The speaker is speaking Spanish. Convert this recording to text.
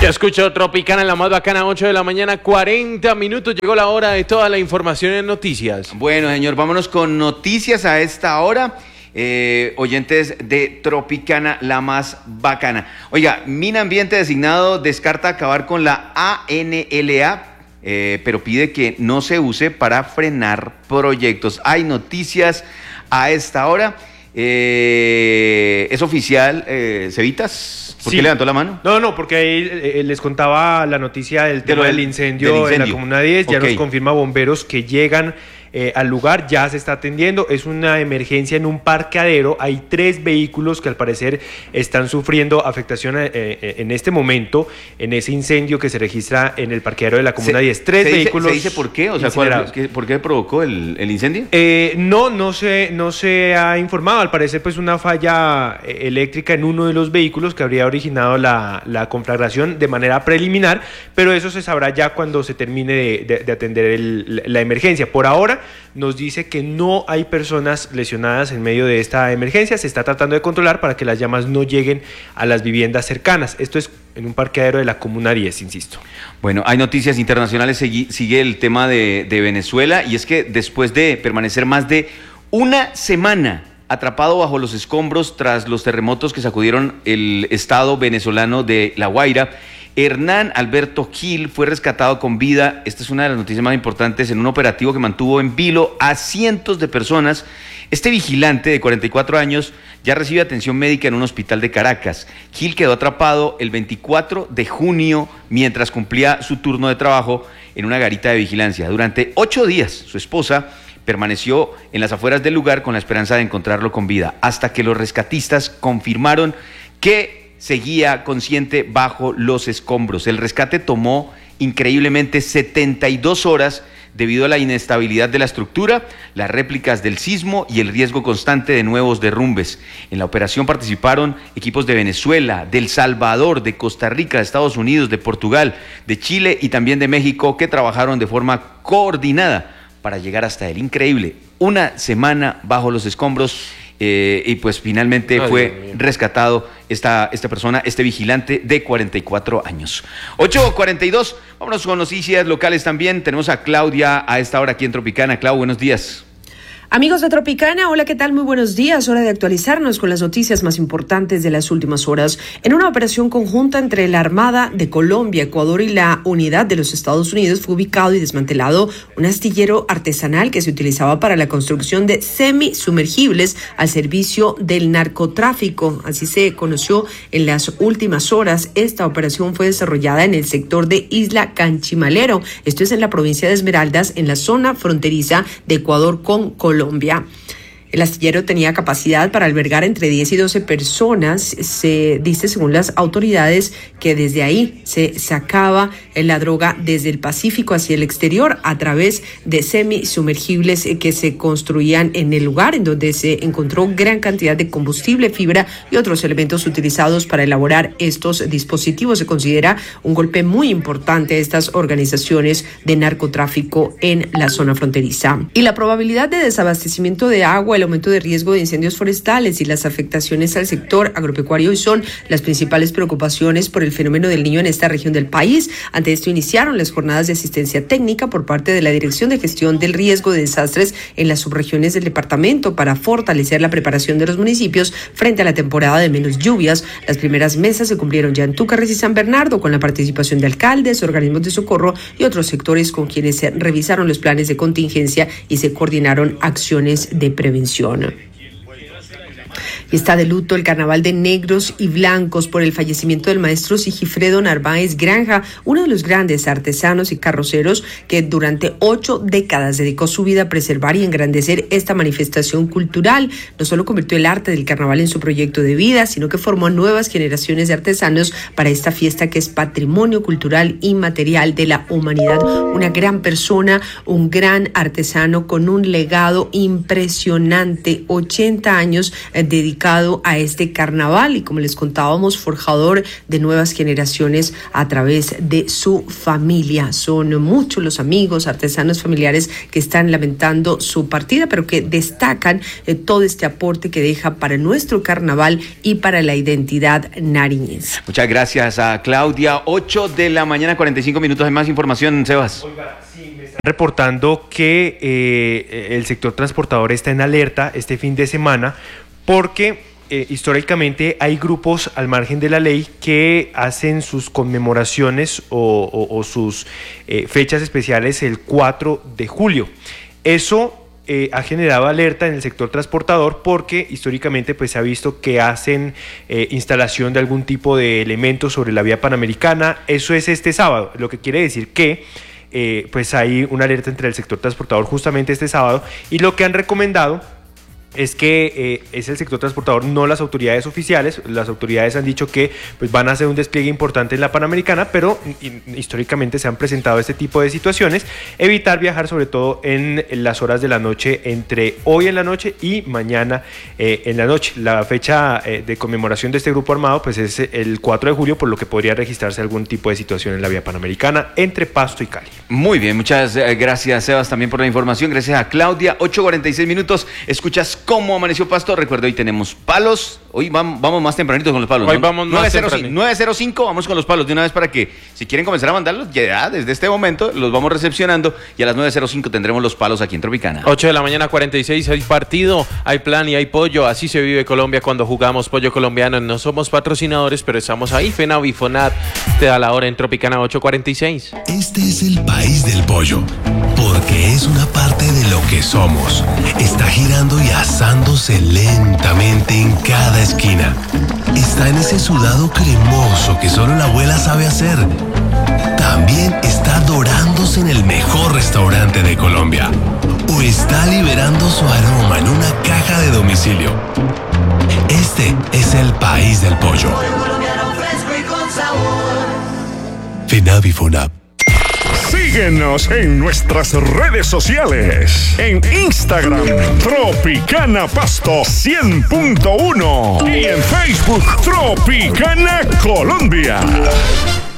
Ya escucho Tropicana, la más bacana, 8 de la mañana, 40 minutos. Llegó la hora de toda la información en noticias. Bueno, señor, vámonos con noticias a esta hora. Oyentes de Tropicana, la más bacana. Oiga, Minambiente designado descarta acabar con la ANLA, pero pide que no se use para frenar proyectos. Hay noticias a esta hora. ¿Es oficial, Cevitas? ¿Por qué levantó la mano? No, porque ahí les contaba la noticia del tema del incendio en la Comuna 10. Ya nos confirma bomberos que llegan al lugar, ya se está atendiendo. Es una emergencia en un parqueadero. Hay 3 vehículos que al parecer están sufriendo afectación en este momento en ese incendio que se registra en el parqueadero de la Comuna 10. 3 vehículos. ¿Se dice por qué? O sea, ¿por qué provocó el incendio? No se ha informado. Al parecer, pues una falla eléctrica en uno de los vehículos que habría originado la conflagración de manera preliminar, pero eso se sabrá ya cuando se termine de atender la emergencia. Por ahora nos dice que no hay personas lesionadas en medio de esta emergencia. Se está tratando de controlar para que las llamas no lleguen a las viviendas cercanas. Esto es en un parqueadero de la Comuna 10, insisto. Bueno, hay noticias internacionales. Sigue el tema de Venezuela, y es que después de permanecer más de una semana atrapado bajo los escombros tras los terremotos que sacudieron el estado venezolano de La Guaira, Hernán Alberto Gil fue rescatado con vida. Esta es una de las noticias más importantes, en un operativo que mantuvo en vilo a cientos de personas. Este vigilante de 44 años ya recibe atención médica en un hospital de Caracas. Gil quedó atrapado el 24 de junio mientras cumplía su turno de trabajo en una garita de vigilancia. Durante 8 días, su esposa permaneció en las afueras del lugar con la esperanza de encontrarlo con vida, hasta que los rescatistas confirmaron que seguía consciente bajo los escombros. El rescate tomó increíblemente 72 horas debido a la inestabilidad de la estructura, las réplicas del sismo y el riesgo constante de nuevos derrumbes. En la operación participaron equipos de Venezuela, de El Salvador, de Costa Rica, de Estados Unidos, de Portugal, de Chile y también de México, que trabajaron de forma coordinada para llegar hasta él. Increíble, una semana bajo los escombros. Y pues finalmente fue rescatado esta persona, este vigilante de 44 años. 8:42, vámonos con noticias locales también. Tenemos a Claudia a esta hora aquí en Tropicana. Clau, buenos días. Amigos de Tropicana, hola, ¿qué tal? Muy buenos días. Hora de actualizarnos con las noticias más importantes de las últimas horas. En una operación conjunta entre la Armada de Colombia, Ecuador y la Unidad de los Estados Unidos, fue ubicado y desmantelado un astillero artesanal que se utilizaba para la construcción de semisumergibles al servicio del narcotráfico. Así se conoció en las últimas horas. Esta operación fue desarrollada en el sector de Isla Canchimalero. Esto es en la provincia de Esmeraldas, en la zona fronteriza de Ecuador con Colombia. El astillero tenía capacidad para albergar entre 10 y 12 personas. Se dice, según las autoridades, que desde ahí se sacaba la droga desde el Pacífico hacia el exterior a través de semisumergibles que se construían en el lugar, en donde se encontró gran cantidad de combustible, fibra y otros elementos utilizados para elaborar estos dispositivos. Se considera un golpe muy importante a estas organizaciones de narcotráfico en la zona fronteriza. Y la probabilidad de desabastecimiento de agua, el aumento de riesgo de incendios forestales y las afectaciones al sector agropecuario hoy son las principales preocupaciones por el fenómeno del Niño en esta región del país. Ante esto iniciaron las jornadas de asistencia técnica por parte de la Dirección de Gestión del Riesgo de Desastres en las subregiones del departamento para fortalecer la preparación de los municipios frente a la temporada de menos lluvias. Las primeras mesas se cumplieron ya en Túcares y San Bernardo con la participación de alcaldes, organismos de socorro y otros sectores con quienes se revisaron los planes de contingencia y se coordinaron acciones de prevención. Y está de luto el carnaval de negros y blancos por el fallecimiento del maestro Sigifredo Narváez Granja, uno de los grandes artesanos y carroceros que durante 8 décadas dedicó su vida a preservar y engrandecer esta manifestación cultural. No solo convirtió el arte del carnaval en su proyecto de vida, sino que formó nuevas generaciones de artesanos para esta fiesta que es patrimonio cultural inmaterial de la humanidad. Una gran persona, un gran artesano con un legado impresionante, 80 años dedicado dedicado a este carnaval y, como les contábamos, forjador de nuevas generaciones a través de su familia. Son muchos los amigos, artesanos, familiares que están lamentando su partida, pero que destacan todo este aporte que deja para nuestro carnaval y para la identidad nariñense. Muchas gracias a Claudia. 8 de la mañana, 45 minutos. Hay más información, Sebas. Oiga, sí, me están reportando que el sector transportador está en alerta este fin de semana porque históricamente hay grupos al margen de la ley que hacen sus conmemoraciones o sus fechas especiales el 4 de julio. Eso ha generado alerta en el sector transportador porque históricamente pues se ha visto que hacen instalación de algún tipo de elementos sobre la vía panamericana. Eso es este sábado, lo que quiere decir que pues hay una alerta entre el sector transportador justamente este sábado, y lo que han recomendado es que es el sector transportador, no las autoridades oficiales. Las autoridades han dicho que pues, van a hacer un despliegue importante en la Panamericana, pero históricamente se han presentado este tipo de situaciones. Evitar viajar sobre todo en las horas de la noche, entre hoy en la noche y mañana en la noche. La fecha de conmemoración de este grupo armado pues es el 4 de julio, por lo que podría registrarse algún tipo de situación en la vía Panamericana entre Pasto y Cali. Muy bien, muchas gracias, Sebas, también por la información. Gracias a Claudia. 8:46 minutos. Escuchas cómo amaneció Pasto. Recuerdo, hoy tenemos palos. Hoy vamos más tempranito con los palos. Hoy vamos más 9:05, vamos con los palos de una vez para que, si quieren comenzar a mandarlos, ya desde este momento los vamos recepcionando, y a las 9:05 tendremos los palos aquí en Tropicana. 8 de la mañana, 46, hay partido, hay plan y hay pollo. Así se vive Colombia cuando jugamos pollo colombiano. No somos patrocinadores, pero estamos ahí. FENAVIFONAT te da la hora en Tropicana 8:46. Este es el país del pollo, porque es una parte de lo que somos. Está girando y asándose lentamente en cada esquina. Está en ese sudado cremoso que solo la abuela sabe hacer. También está dorándose en el mejor restaurante de Colombia. O está liberando su aroma en una caja de domicilio. Este es el país del pollo. FENAVIFONAT. Síguenos en nuestras redes sociales. En Instagram, Tropicana Pasto 100.1. Y en Facebook, Tropicana Colombia.